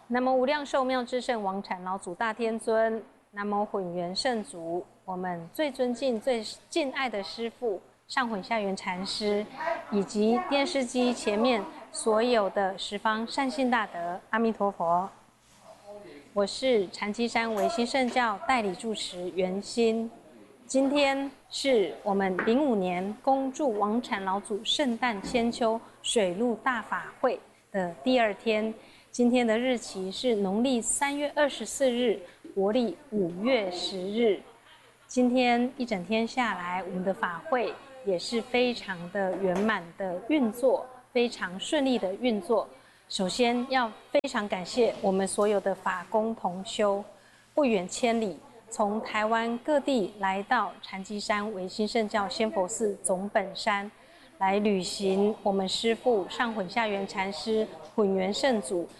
南无无量寿妙智圣王禅老祖大天尊，南无混元圣祖，我们最尊敬、最敬爱的师父上混下元禅师，以及电视机前面所有的十方善信大德，阿弥陀佛。我是禅机山唯心圣教代理住持圆心。今天是我们05年恭祝王禅老祖圣诞千秋水陆大法会的第2天。今天的日期是农历3月24日，国历5月10日。今天一整天下来，我们的法会也是非常的圆满的运作，非常顺利的运作。首先要非常感谢我们所有的法工同修，不远千里，从台湾各地来到禅机山唯心圣教仙佛寺总本山，来履行我们师父上混下元禅师混元圣祖